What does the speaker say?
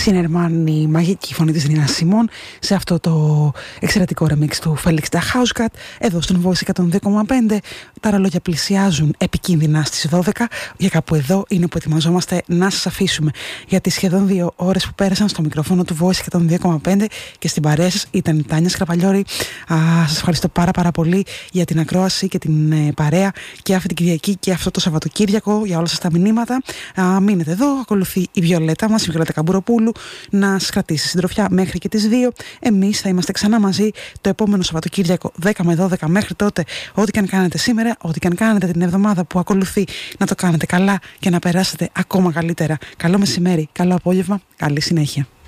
Σινερμάν, η μαγική φωνή της Νίνα Σιμών, σε αυτό το εξαιρετικό remix του Φέλιξ Da Housecat. Εδώ στον Voice 102,5 τα ρολόγια πλησιάζουν επικίνδυνα στις 12. Για κάπου εδώ είναι που ετοιμαζόμαστε να σας αφήσουμε. Για τις σχεδόν 2 ώρες που πέρασαν στο μικρόφωνο του Voice 102,5 και στην παρέα σας ήταν η Τάνια Σκραπαλιώρη. Σας ευχαριστώ πάρα πολύ για την ακρόαση και την παρέα και αυτή την Κυριακή και αυτό το Σαββατοκύριακο, για όλα σας τα μηνύματα. Μείνετε εδώ, ακολουθεί η Βιολέτα μας, η Βιολέτα Καμπουροπούλου, να σας κρατήσει συντροφιά μέχρι και τις 2. Εμείς θα είμαστε ξανά μαζί το επόμενο Σαββατοκύριακο 10 με 12. Μέχρι τότε, ό,τι και αν κάνετε σήμερα, ό,τι και αν κάνετε την εβδομάδα που ακολουθεί, να το κάνετε καλά και να περάσετε ακόμα καλύτερα. Καλό μεσημέρι, καλό απόγευμα, καλή συνέχεια.